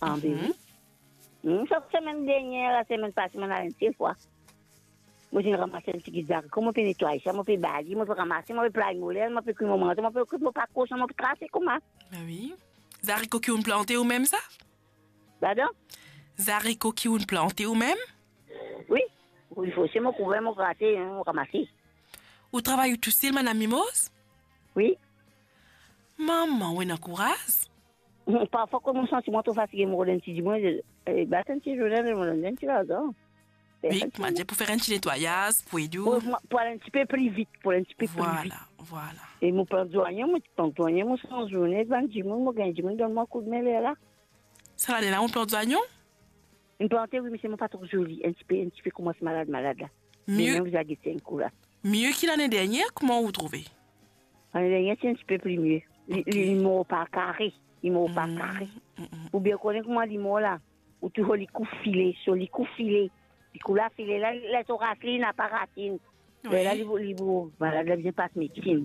En Bévi. Chaque semaine dernière, la semaine passée, on a une seule fois. Moi, j'ai ramassé un petit zari. Comment je peux nettoyer ça? Je peux balayer, je peux ramasser, je peux plaire moulin, je peux cuire mon manger, je peux pas cocher, je peux tracer comment? Ben oui. Haricots qui ont planté ou même ça? Pardon? Haricots qui ont planté ou même? Oui. Il faut aussi me couvrir, me gratter, me ramasser. Ou travaille tout seul, madame Mimose? Oui. Maman, oui, courage. Parfois, comme je me sens trop fatigué, je me redonne un petit dimanche, je vais un petit journée, je me redonne un petit raison. Oui, pour faire un petit nettoyage, pour aider. Pour aller un petit peu plus vite, pour un petit peu plus vite. Voilà. Et je prends soigner, je prends soigner, je prends journée, je gagne, je donne un coup de main là. Ça va là, on plante d'oignon? Une plante, oui, mais c'est pas trop joli. Un petit peu commence malade là. Mieux. Vous avez un coup là. Mieux qu'il l'année dernière, comment vous trouvez? L'année dernière, c'est un petit peu plus mieux. Les mots pas carré. Les mots pas carré. Ou bien connaître comment les mots là. Ou toujours les coups filés, sur les coups filés. Les coups là filés, là, les racines n'a pas racine. Là, voilà, là, vient pas de médecine.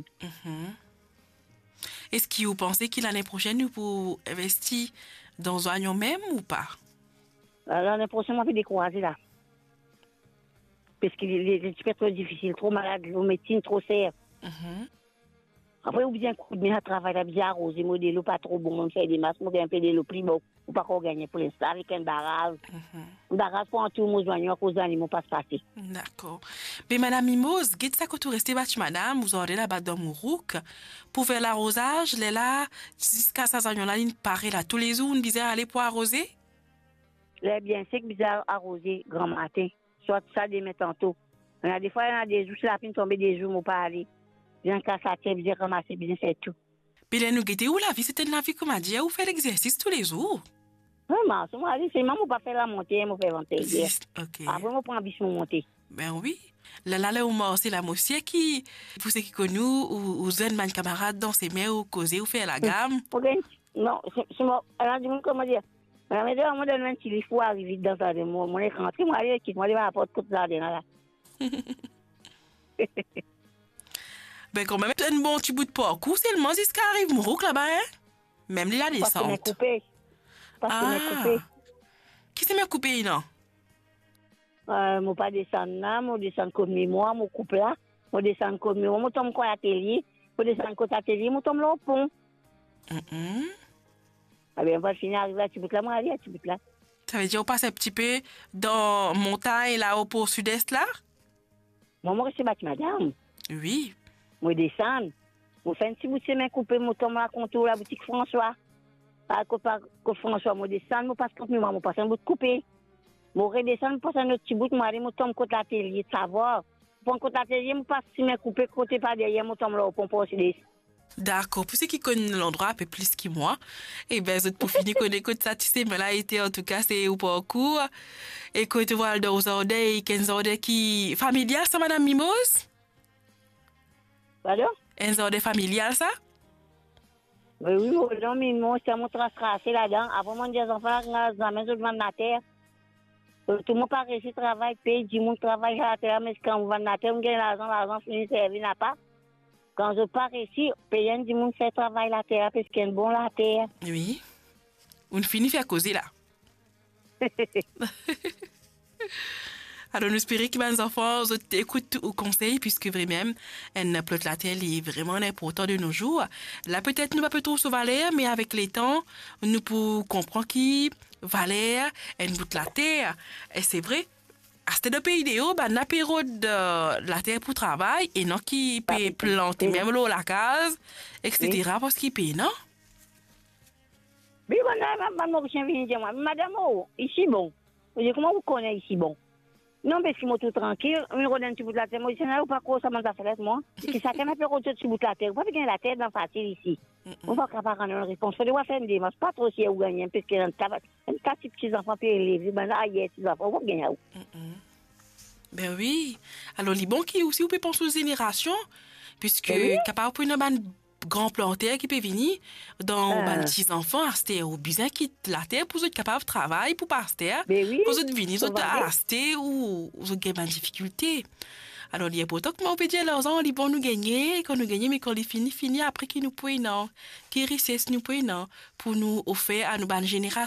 Est-ce que vous pensez que l'année prochaine, vous pouvez investir dans un oignon même ou pas? L'année prochaine, on va décourager là. Parce que les petits peu trop difficile, trop malade, la médecine trop serre. Après, ou bien coup de main à travailler, bien arrosé, modèle, pas trop bon, on fait des masses, on fait un peu de l'eau plus bon, ou pas qu'on gagne pour l'instant avec un barrage. Un barrage pour un tour, moi, je à cause des animaux pas se passer. D'accord. Mais madame Mimose, qu'est-ce que vous restez battu, madame, vous aurez là-bas dans mon rouk, pour faire l'arrosage, les là, jusqu'à ça, on a une pareille là, tous les jours, on disait aller pour arroser? Là, bien, c'est que bizarre arroser grand matin, soit ça demain tantôt. On a des fois, il y a des jours, la fin tomber des jours, on pas aller. Bien qu'à ça, bien ramasser, bien faire tout. Puis là, nous guetter où la vie, c'était la vie, comme a dit, ou faire l'exercice tous les jours? Vraiment, c'est maman pas faire la montée, on fait vanter. Ok. Après, on prend un biche monter. Ben oui. Là, c'est la moitié qui, pour ceux qui connaissent, ou jeunes man camarades dans ses mains, ou causer, ou faire la gamme. Non, c'est moi, alors, du monde, comment dire? Mais on me donne un petit livre pour arriver dans ça de moi. Mon écran, moi, je quitte, moi, je vais apporter tout ça là. Ben, quand même, un bon petit bout de parcours, c'est le moins, ce qui arrive, mon rouk là-bas, hein? Même la descente. Parce que m'est coupé. Qui s'est m'est coupé, non? Moi, pas descendre là, moi, descendre comme moi, moi, coupe là. Moi, descendre comme moi, moi, tombe quoi atelier. Moi, descendre côté atelier, moi, tombe là au pont. Ah bien, on va finir arriver à Tibut là, moi, aller à Tibut là. Ça veut dire, on passe un petit peu dans montagne, là, au port sud-est, là? Moi, je suis battue, madame. Oui. Moi, descendre. Moi, fais un petit bout de semaine coupé, moi, tombe à contour, la boutique François. Par François, moi, descendre, moi, passe contre moi, moi, passe un bout de coupé. Moi, redescendre, moi, passe un autre petit bout, moi, aller, moi, tombe côté l'atelier, de savoir. Pour côté l'atelier, moi, passe semaine coupé, côté pas derrière, moi, tombe là au pont pour sud-est. D'accord. Pour ceux qui connaissent l'endroit un peu plus que moi, eh bien, pour finir, connaître ça, tu sais, mais là, été, en tout cas, c'est au parcours. Et quand tu vois, dans aujourd'hui, 15 ans qui, familial, ça, madame Mimose? Pardon? Un ordre familial, ça? Oui, non, mais moi, c'est mon tracé là-dedans. Avant, mon des enfants, dans la maison de la terre. Tout le monde pas réussi travail, paye, du monde travaille à la terre, mais quand on va la terre, on gagne l'argent finit, servi n'a pas. Quand je pas réussi, payer du monde fait travail la terre, parce qu'il y a un bon la terre. Oui. On finit faire causer là. Alors, nous espérons que mes enfants écoutent au conseil, puisque vraiment, un plot la terre est vraiment important de nos jours. Là, peut-être, nous ne pouvons pas trop sur Valère, mais avec les temps, nous pouvons comprendre qui Valère, un bout de la terre. Et c'est vrai, à cette pays idéal, la période de la terre pour travail, et non qui peut planter même l'eau, la case, etc., parce qu'il paye, non? Oui, madame, ici bon. Comment vous connaissez ici bon? Non, mais si moi tout tranquille, je redonne un petit bout de la terre. Moi, je ne sais pas quoi ça m'a fait, moi. Si ça fait un peu de petit bout de la terre, vous pouvez gagner la terre dans facile ici. On va pas prendre une réponse. Il faut faire une démarche. Pas trop si vous gagnez, parce que un tas de petits enfants peuvent élever. Ben là, il y a petits enfants, vous gagnez où? Ben oui. Alors, les bons qui aussi, vous pouvez penser aux générations, puisque capable pour une grand planteur qui peut venir dans les petits enfants à rester au besoin quitte la terre pour être capable de travailler pour pas rester pour être venir à rester ou gagner des difficultés. Alors il y a pourtant que on peut dire leurs enfants ils vont nous gagner quand nous gagnons mais quand ils finissent après qu'ils nous poignent non qui richesse nous poignent non pour nous offrir à nos bonnes générations.